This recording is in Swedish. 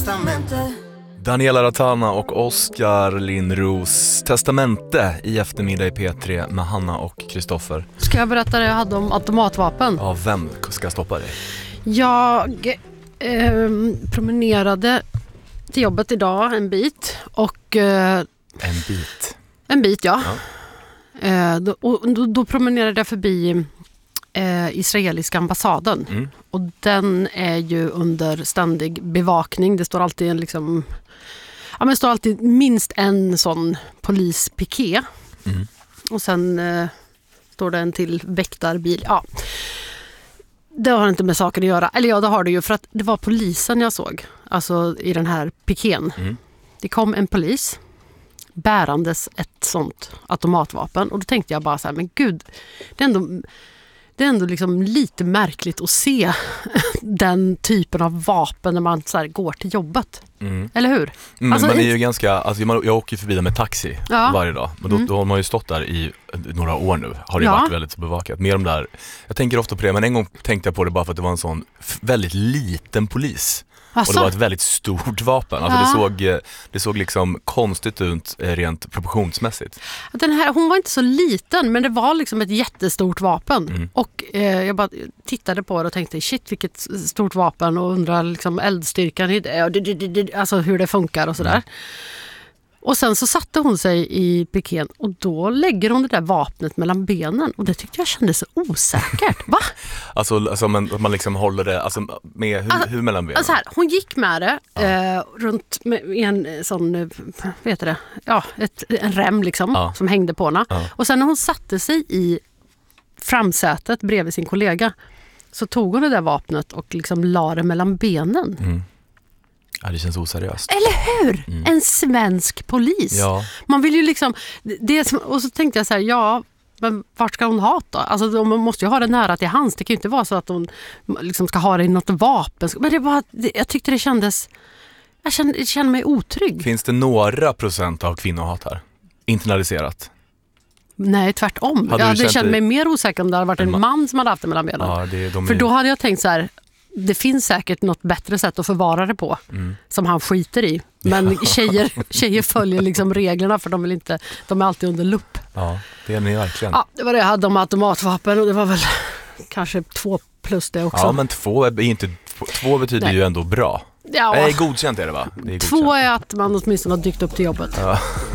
Daniela Ratana och Oskar Lindros testamente i eftermiddag i P3 med Hanna och Kristoffer. Ska jag berätta det jag hade om automatvapen? Ja, vem ska stoppa dig? Jag promenerade till jobbet idag en bit och... En bit? En bit, ja. Då promenerade jag förbi israeliska ambassaden. Och den är ju under ständig bevakning. Det står alltid det står alltid minst en sån polispiké. Och sen står det en till väktarbil. Ja. Det har inte med saker att göra. Eller ja, det har det ju, för att det var polisen jag såg. Alltså i den här pikén. Det kom en polis bärandes ett sånt automatvapen. Och då tänkte jag bara så här, men gud, det är ändå liksom lite märkligt att se den typen av vapen när man så här går till jobbet. Eller hur? Alltså, man är ju ganska, jag åker förbi där med taxi varje dag. Men då har man ju stått där i några år nu. Har det varit väldigt bevakat. Med de där, jag tänker ofta på det, men en gång tänkte jag på det bara för att det var en sån väldigt liten polis. Och det var ett väldigt stort vapen. Alltså det såg liksom konstigt ut rent proportionsmässigt. Hon var inte så liten, men det var liksom ett jättestort vapen. Och jag bara tittade på det och tänkte, shit vilket stort vapen, och undrar liksom eldstyrkan i det, alltså hur det funkar och sådär. Och sen så satte hon sig i pikén och då lägger hon det där vapnet mellan benen, och det tyckte jag kändes så osäkert. Va? Alltså man liksom håller det med hur mellan benen? Alltså här, hon gick med det runt med en sån, en rem liksom, som hängde på henne. Och sen när hon satte sig i framsätet bredvid sin kollega, så tog hon det där vapnet och liksom la det mellan benen. Ja, det känns oseriöst. Eller hur? En svensk polis. Ja. Man vill ju liksom... och så tänkte jag så här, men vart ska hon ha då? Alltså man måste ju ha det nära till hands. Det kan ju inte vara så att hon liksom ska ha det i något vapen. Men jag tyckte det kändes... Jag kände mig otrygg. Finns det några procent av kvinnohat här? Internaliserat? Nej, tvärtom. Jag hade känt mig mer osäker om det hade varit en man som hade haft det mellan benen. Ja, För då hade jag tänkt så här... Det finns säkert något bättre sätt att förvara det på som han skiter i. Men tjejer följer liksom reglerna, för de är alltid under lupp. Ja, det är ni verkligen. Ja, det var det jag hade om automatvapen, och det var väl kanske 2 plus det också. Ja, men 2 betyder ju ändå bra. Ja. Nej, godkänt är det, va? Det är godkänt. 2 är att man åtminstone har dykt upp till jobbet. Ja.